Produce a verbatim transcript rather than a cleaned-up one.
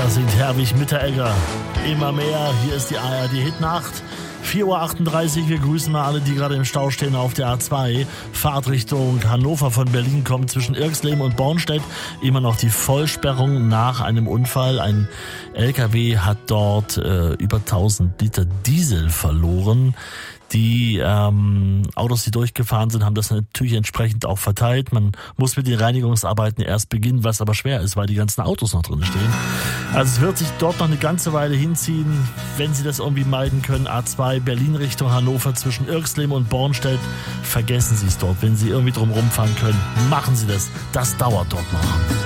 Das singt Herwig Mitteregger. Immer mehr. Hier ist die A R D-Hitnacht. vier Uhr achtunddreißig. Wir grüßen mal alle, die gerade im Stau stehen auf der A zwei. Fahrtrichtung Hannover von Berlin kommt zwischen Irxleben und Bornstedt. Immer noch die Vollsperrung nach einem Unfall. Ein L K W hat dort äh, über tausend Liter Diesel verloren. Die ähm, Autos, die durchgefahren sind, haben das natürlich entsprechend auch verteilt. Man muss mit den Reinigungsarbeiten erst beginnen, was aber schwer ist, weil die ganzen Autos noch drin stehen. Also es wird sich dort noch eine ganze Weile hinziehen, wenn Sie das irgendwie meiden können. A zwei Berlin Richtung Hannover zwischen Irxleben und Bornstedt. Vergessen Sie es dort. Wenn Sie irgendwie drum rumfahren können, machen Sie das. Das dauert dort noch.